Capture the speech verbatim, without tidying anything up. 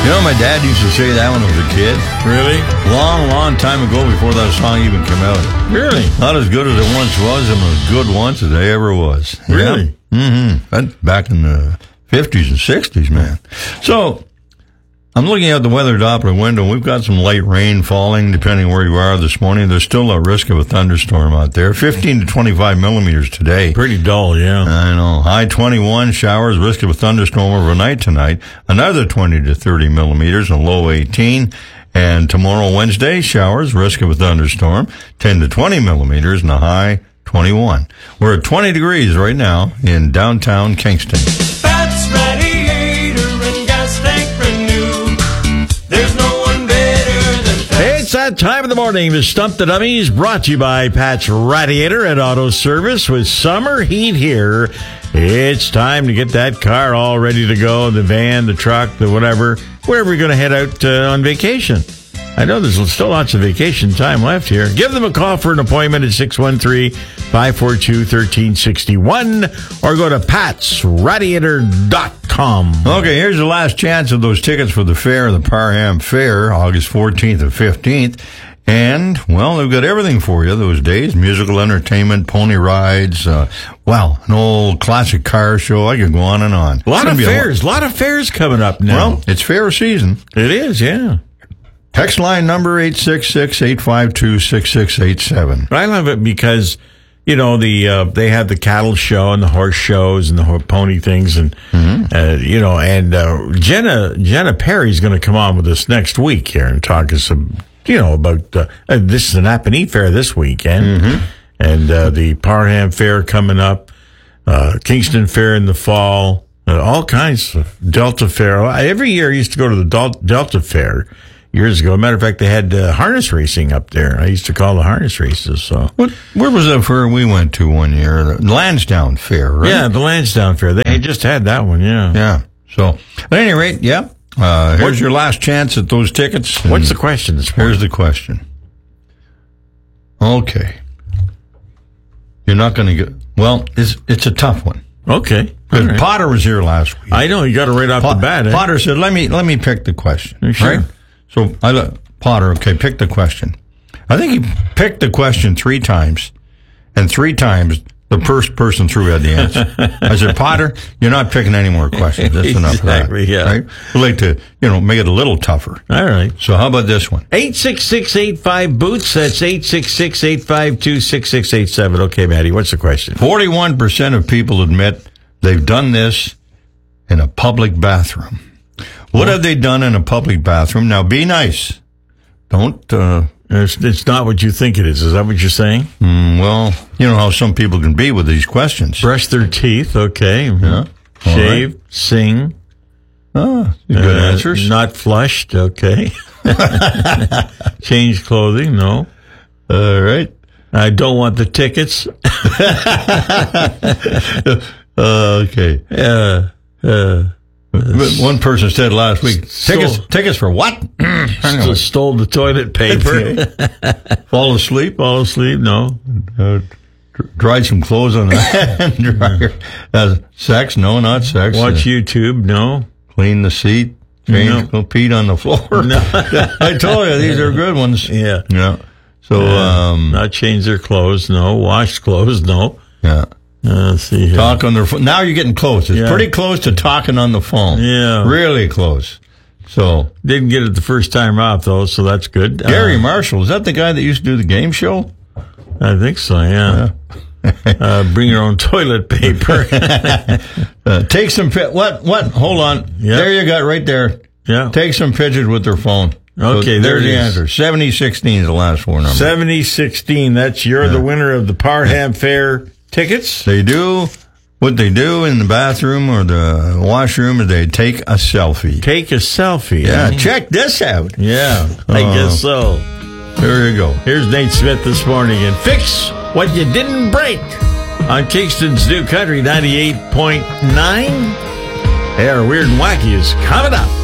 You know, my dad used to say that when I was a kid. Really? Long, long time ago before that song even came out. Really? Not as good as it once was and as good once as I ever was. Really? Yeah. Mm-hmm. That's back in the fifties and sixties, man. So, I'm looking out the weather Doppler window. We've got some light rain falling, depending where you are this morning. There's still a risk of a thunderstorm out there. fifteen to twenty-five millimeters today. Pretty dull, yeah. I know. High twenty-one, showers, risk of a thunderstorm overnight tonight. Another twenty to thirty millimeters, and low eighteen. And tomorrow, Wednesday, showers, risk of a thunderstorm, ten to twenty millimeters, and a high twenty-one. We're at twenty degrees right now in downtown Kingston. Pat's Radiator and Gas Tank Renew. There's no one better than Pat's. It's that time of the morning to Stump the Dummies, brought to you by Pat's Radiator and Auto Service. With summer heat here, it's time to get that car all ready to go, the van, the truck, the whatever, wherever you're going to head out uh, on vacation. I know there's still lots of vacation time left here. Give them a call for an appointment at six one three, five four two, one three six one or go to pats radiator dot com. Okay, here's the last chance of those tickets for the fair, the Parham Fair, August fourteenth and fifteenth. And, well, they've got everything for you those days. Musical entertainment, pony rides, uh, well, an old classic car show. I could go on and on. A lot of fairs, a lot of fairs coming up now. Well, it's fair season. It is, yeah. Text line number eight six six, eight five two, six six eight seven. I love it because, you know, the uh, they have the cattle show and the horse shows and the ho- pony things, and mm-hmm. uh, you know, and uh, Jenna Jenna Perry's going to come on with us next week here and talk us, some, you know, about uh, uh, this is an Napanee Fair this weekend, mm-hmm. and uh, the Parham Fair coming up, uh, Kingston Fair in the fall, uh, all kinds of Delta Fair. Every year I used to go to the Del- Delta Fair. Years ago. Matter of fact, they had uh, harness racing up there. I used to call the harness races. So, what? Where was that fair we went to one year? The Lansdowne Fair, right? Yeah, the Lansdowne Fair. They just had that one. Yeah, yeah. So, at any rate, yeah. Uh, here's what, your last chance at those tickets. What's the question this morning? Here's the question. Okay, you're not going to get. Well, it's it's a tough one. Okay. Because right. Potter was here last week. I know you got it right off pa- the bat. Eh? Potter said, "Let me let me pick the question." Sure. Right? So, I let Potter, okay, pick the question. I think he picked the question three times, and three times the first person through had the answer. I said, Potter, you're not picking any more questions. That's enough for that. Exactly, yeah. Right? We'd like to, you know, make it a little tougher. All right. So how about this one? eight six six, eight five, boots. That's eight six six, eight five two, six six eight seven. Okay, Maddie, what's the question? forty-one percent of people admit they've done this in a public bathroom. What have they done in a public bathroom? Now, be nice. Don't, uh... It's, it's not what you think it is. Is that what you're saying? Mm, well, you know how some people can be with these questions. Brush their teeth, okay. Yeah. Shave, right. Sing. Ah, good uh, answers. Not flushed, okay. Change clothing, no. All right. I don't want the tickets. uh, okay. Uh, uh, One person said last week, tickets, Stole, tickets for what? Anyway. Stole the toilet paper. Fall asleep? Fall asleep, no. Uh, dried some clothes on the hand dryer. Uh, sex? No, not sex. Watch uh, YouTube? No. Clean the seat? Change, no. Peed on the floor? No. I told you, these are good ones. Yeah. Yeah. So, uh, um... not change their clothes, no. Wash clothes, no. Yeah. Uh, let's see here. Talk on their phone. Now you're getting close. It's yeah. pretty close to talking on the phone. Yeah. Really close. So. Didn't get it the first time out, though, so that's good. Gary uh, Marshall, is that the guy that used to do the game show? I think so, yeah. yeah. uh, bring your own toilet paper. uh, take some, pi- what, what, hold on. Yep. There you got right there. Yeah. Take some pictures with their phone. Okay, so there's the is. answer. seventy sixteen is the last four number. seventy sixteen, that's, you're yeah. the winner of the Parham Fair tickets. They do, what they do in the bathroom or the washroom is they take a selfie. Take a selfie. Yeah, eh? check this out. Yeah, I uh, guess so. There you go. Here's Nate Smith this morning and Fix What You Didn't Break on Kingston's New Country ninety-eight point nine. Air Weird and Wacky is coming up.